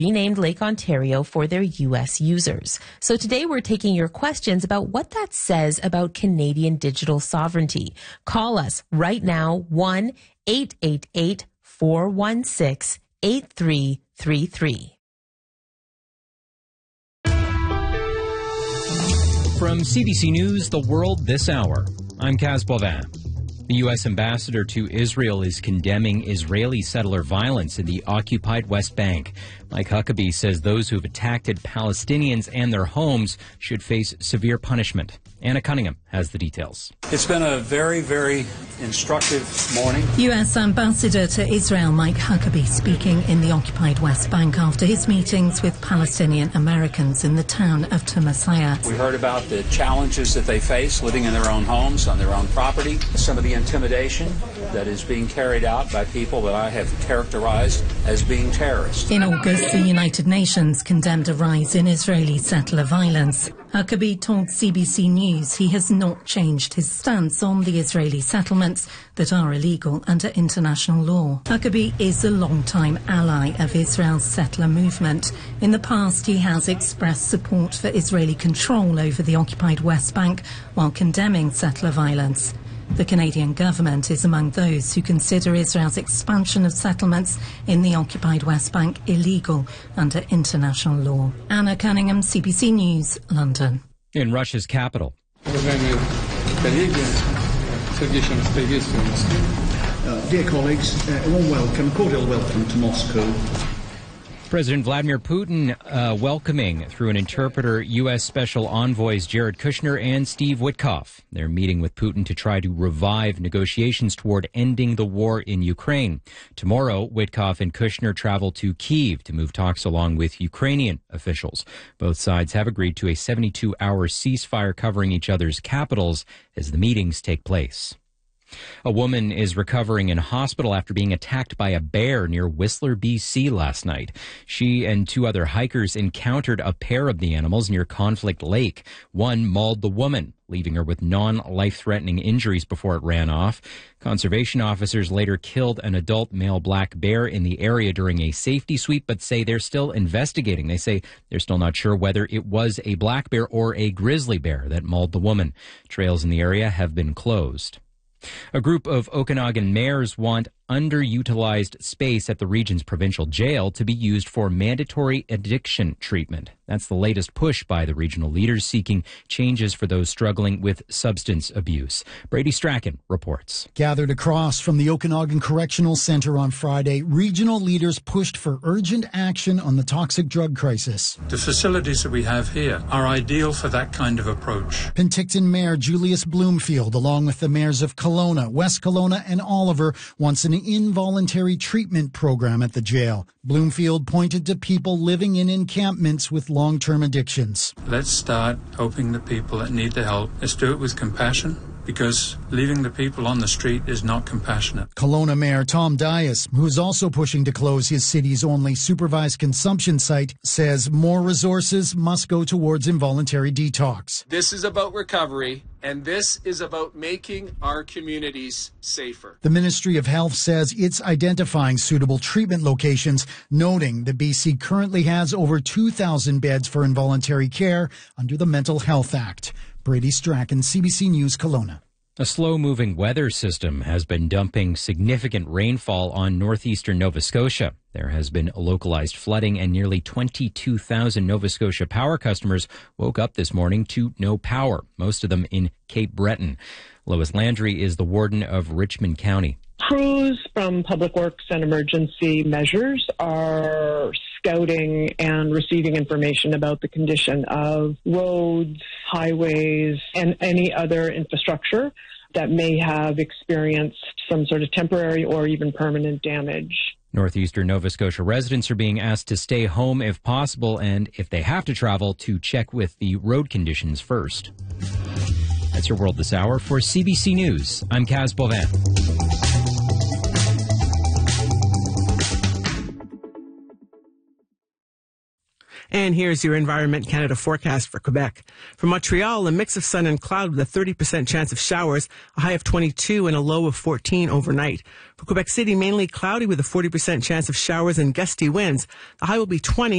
renamed Lake Ontario for their U.S. users. So today we're taking your questions about what that says about Canadian digital sovereignty. Call us right now, 1-888-416-8333. From CBC News, The World This Hour, I'm Kaz Bovin. The U.S. ambassador to Israel is condemning Israeli settler violence in the occupied West Bank. Mike Huckabee says those who have attacked Palestinians and their homes should face severe punishment. Anna Cunningham has the details. It's been a very, very instructive morning. U.S. Ambassador to Israel Mike Huckabee speaking in the occupied West Bank after his meetings with Palestinian Americans in the town of Tamasia. We heard about the challenges that they face living in their own homes, on their own property, some of the intimidation that is being carried out by people that I have characterized as being terrorists. In August, the United Nations condemned a rise in Israeli settler violence. Huckabee told CBC News he has not changed his stance on the Israeli settlements that are illegal under international law. Huckabee is a long-time ally of Israel's settler movement. In the past, he has expressed support for Israeli control over the occupied West Bank while condemning settler violence. The Canadian government is among those who consider Israel's expansion of settlements in the occupied West Bank illegal under international law. Anna Cunningham, CBC News, London. In Russia's capital. Dear colleagues, a cordial welcome to Moscow. President Vladimir Putin welcoming, through an interpreter, U.S. Special Envoys Jared Kushner and Steve Witkoff. They're meeting with Putin to try to revive negotiations toward ending the war in Ukraine. Tomorrow, Witkoff and Kushner travel to Kyiv to move talks along with Ukrainian officials. Both sides have agreed to a 72-hour ceasefire covering each other's capitals as the meetings take place. A woman is recovering in hospital after being attacked by a bear near Whistler, BC last night. She and two other hikers encountered a pair of the animals near Conflict Lake. One mauled the woman, leaving her with non-life-threatening injuries before it ran off. Conservation officers later killed an adult male black bear in the area during a safety sweep, but say they're still investigating. They say they're still not sure whether it was a black bear or a grizzly bear that mauled the woman. Trails in the area have been closed. A group of Okanagan mayors want underutilized space at the region's provincial jail to be used for mandatory addiction treatment. That's the latest push by the regional leaders seeking changes for those struggling with substance abuse. Brady Strachan reports. Gathered across from the Okanagan Correctional Center on Friday, regional leaders pushed for urgent action on the toxic drug crisis. The facilities that we have here are ideal for that kind of approach. Penticton Mayor Julius Bloomfield, along with the mayors of Kelowna, West Kelowna and Oliver, wants an involuntary treatment program at the jail. Bloomfield pointed to people living in encampments with long-term addictions. Let's start helping the people that need the help. Let's do it with compassion, because leaving the people on the street is not compassionate. Kelowna Mayor Tom Dias, who is also pushing to close his city's only supervised consumption site, says more resources must go towards involuntary detox. This is about recovery, and this is about making our communities safer. The Ministry of Health says it's identifying suitable treatment locations, noting that BC currently has over 2,000 beds for involuntary care under the Mental Health Act. Brady Strachan, CBC News, Kelowna. A slow-moving weather system has been dumping significant rainfall on northeastern Nova Scotia. There has been localized flooding, and nearly 22,000 Nova Scotia Power customers woke up this morning to no power, most of them in Cape Breton. Lois Landry is the warden of Richmond County. Crews from Public Works and Emergency Measures are scouting and receiving information about the condition of roads, highways, and any other infrastructure that may have experienced some sort of temporary or even permanent damage. Northeastern Nova Scotia residents are being asked to stay home if possible, and if they have to travel, to check with the road conditions first. That's your World This Hour. For CBC News, I'm Kaz Bovin. And here's your Environment Canada forecast for Quebec. For Montreal, a mix of sun and cloud with a 30% chance of showers, a high of 22 and a low of 14 overnight. For Quebec City, mainly cloudy with a 40% chance of showers and gusty winds. The high will be 20.